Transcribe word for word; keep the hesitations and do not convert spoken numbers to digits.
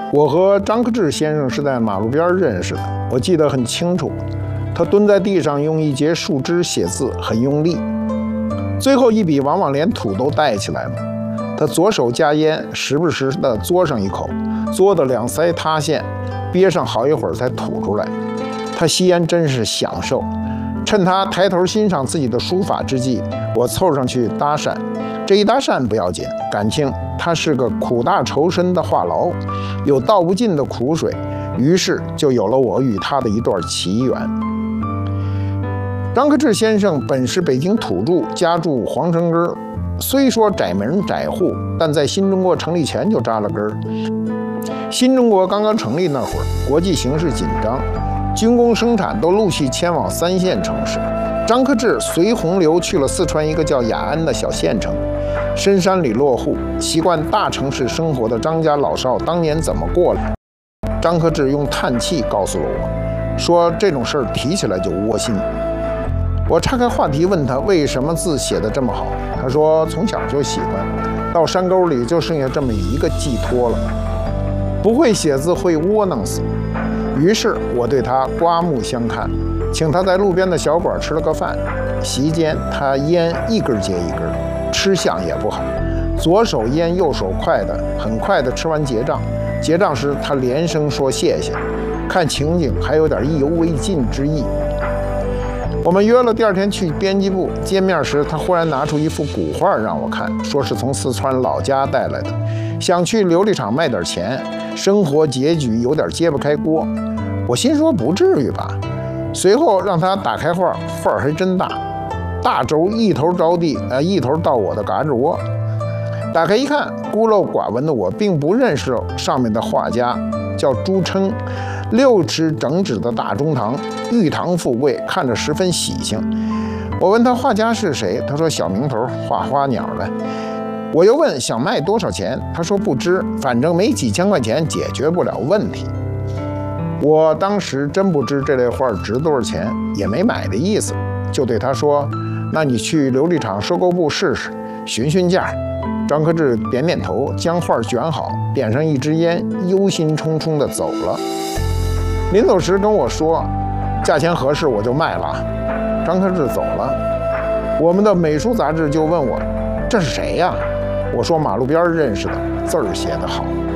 我和张克志先生是在马路边认识的，我记得很清楚。他蹲在地上用一截树枝写字，很用力，最后一笔往往连土都带起来了。他左手夹烟，时不时地嘬上一口，嘬得两腮塌陷，憋上好一会儿才吐出来。他吸烟真是享受。趁他抬头欣赏自己的书法之际，我凑上去搭讪。这一搭讪不要紧，感情他是个苦大仇深的话痨，有道不尽的苦水，于是就有了我与他的一段奇缘。张克志先生本是北京土著，家住皇城根儿，虽说窄门窄户，但在新中国成立前就扎了根儿。新中国刚刚成立那会儿，国际形势紧张，军工生产都陆续迁往三线城市。张克志随洪流去了四川一个叫雅安的小县城，深山里落户，习惯大城市生活的张家老少当年怎么过来？张克志用叹气告诉了我，说这种事儿提起来就窝心。我岔开话题问他为什么字写得这么好，他说从小就喜欢，到山沟里就剩下这么一个寄托了。不会写字会窝囊死。于是我对他刮目相看，请他在路边的小馆吃了个饭。席间他烟一根接一根，吃相也不好，左手烟右手快的，很快的吃完结账。结账时他连声说谢谢，看情景还有点意犹未尽之意。我们约了第二天去编辑部，见面时他忽然拿出一幅古画让我看，说是从四川老家带来的，想去琉璃厂卖点钱，生活拮据，有点揭不开锅。我心说不至于吧，随后让他打开画，画还真大，大轴一头着地，呃，一头到我的胳肢窝。打开一看，孤陋寡闻的我并不认识上面的画家，叫朱琛，六尺整纸的大中堂，玉堂富贵，看着十分喜庆。我问他画家是谁，他说小名头，画花鸟的。我又问想卖多少钱，他说不知，反正没几千块钱解决不了问题。我当时真不知这类画值多少钱，也没买的意思，就对他说，那你去琉璃厂收购部试试，询询价。张克志点点头，将画卷好，点上一支烟，忧心忡忡地走了。临走时跟我说，价钱合适我就卖了。张克志走了，我们的美术杂志就问我，这是谁呀？我说马路边认识的，字儿写得好。